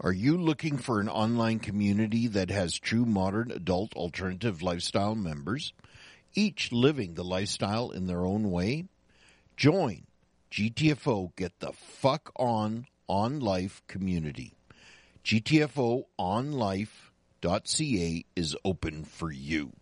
Are you looking for an online community that has true modern adult alternative lifestyle members, each living the lifestyle in their own way? Join GTFO Get the Fuck On Life community. GTFOonlife.ca is open for you.